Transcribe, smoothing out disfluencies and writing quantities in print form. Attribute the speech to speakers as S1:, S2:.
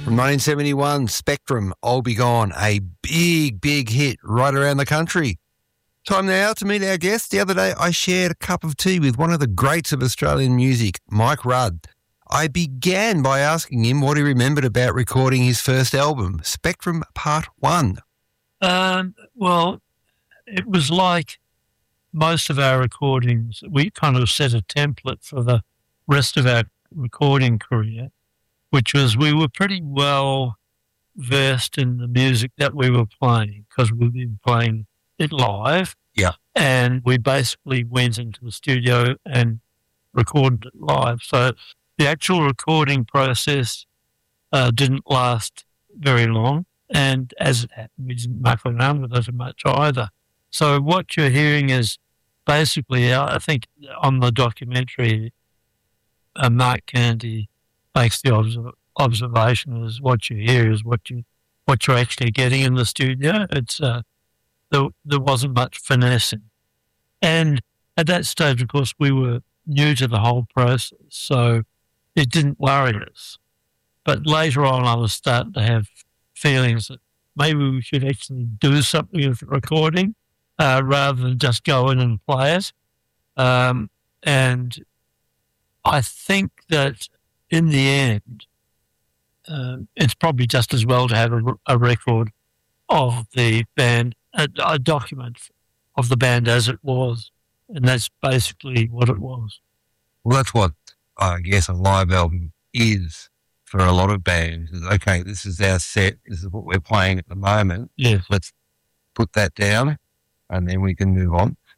S1: From 1971, Spectrum, I'll Be Gone, a big, big hit right around the country. Time now to meet our guest. The other day, I shared a cup of tea with one of the greats of Australian music, Mike Rudd. I began by asking him what he remembered about recording his first album, Spectrum Part 1.
S2: Well, it was like most of our recordings. We kind of set a template for the rest of our recording career, which was we were pretty well versed in the music that we were playing because we've been playing it live.
S1: Yeah.
S2: And we basically went into the studio and recorded it live. So the actual recording process didn't last very long. And as it happened, we didn't muck around with it much either. So what you're hearing is basically, I think on the documentary, Mark Candy makes the observation is what you hear is what you're actually getting in the studio. It's there wasn't much finessing, and at that stage, of course, we were new to the whole process, so it didn't worry us. But later on, I was starting to have feelings that maybe we should actually do something with the recording rather than just go in and play it. And I think that in the end, it's probably just as well to have a record of the band, a document of the band as it was. And that's basically what it was.
S1: Well, that's what I guess a live album is for a lot of bands. Is, okay, this is our set. This is what we're playing at the moment.
S2: Yes.
S1: Let's put that down and then we can move on.